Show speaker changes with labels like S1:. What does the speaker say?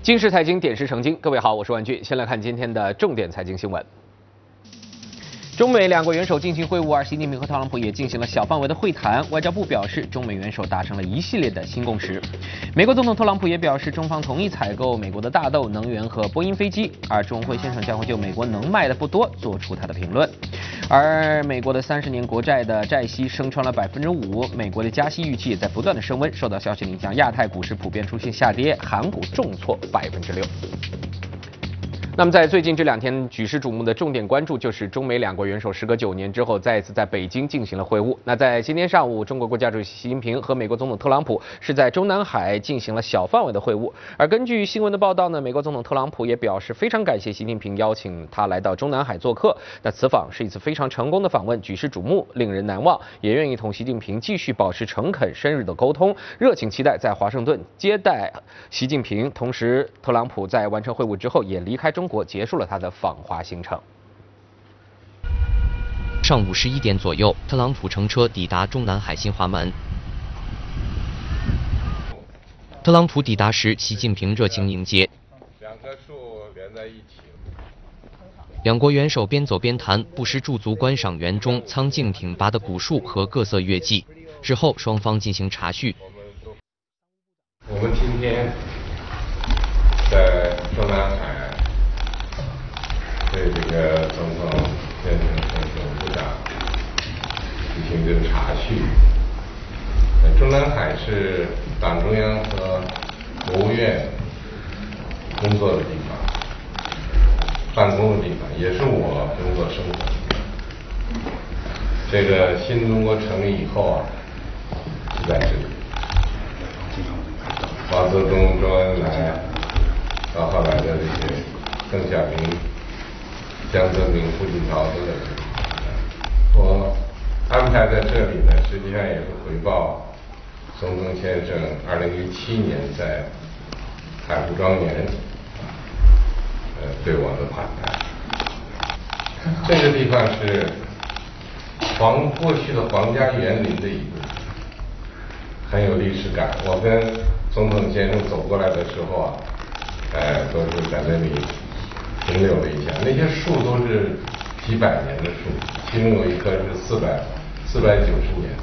S1: 今世财经点石成金，各位好，我是万俊。先来看今天的重点财经新闻。中美两国元首进行会晤，而习近平和特朗普也进行了小范围的会谈。外交部表示，中美元首达成了一系列的新共识。美国总统特朗普也表示，中方同意采购美国的大豆、能源和波音飞机，而中会先生将会就美国能卖的不多做出他的评论。而美国的30年国债的债息升穿了5%，美国的加息预期也在不断的升温。受到消息的影响，亚太股市普遍出现下跌，韩股重挫6%。那么在最近这2天举世瞩目的重点关注就是中美两国元首时隔9年之后再一次在北京进行了会晤。那在今天上午，中国国家主席习近平和美国总统特朗普是在中南海进行了小范围的会晤。而根据新闻的报道呢，美国总统特朗普也表示非常感谢习近平邀请他来到中南海做客。那此访是一次非常成功的访问，举世瞩目，令人难忘，也愿意同习近平继续保持诚恳深入的沟通，热情期待在华盛顿接待习近平。同时，特朗普在完成会晤之后也离开中国，结束了他的访华行程。
S2: 上午11点左右，特朗普乘车抵达中南海新华门。特朗普抵达时，习近平热情迎接。
S3: 2棵树连在一起。
S2: 两国元首边走边谈，不时驻足观赏园中苍劲挺拔的古树和各色乐伎。之后，双方进行茶叙。
S3: 我们今天在中南海对这个总统先生部长进行这个茶叙。中南海是党中央和国务院工作的地方，办公的地方，也是我工作生活的地方。这个新中国成立以后啊，就在这里。毛泽东、周恩来，到后来的这些邓小平、江泽民、胡锦涛都在这里。我安排在这里呢，实际上也是回报松东先生2017年在海湖庄园对我的款待。这个地方是过去的皇家园林的一部分，很有历史感。我跟总统先生走过来的时候啊，都是在那里停留了一下。那些树都是几百年的树，其中有一棵是490年。